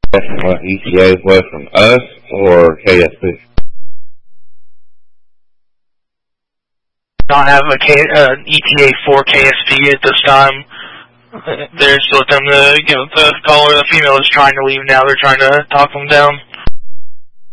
What ETA was from us or KSP? Not have an ETA for KSP at this time. They're just let them to give the caller, the female is trying to leave now. They're trying to talk them down.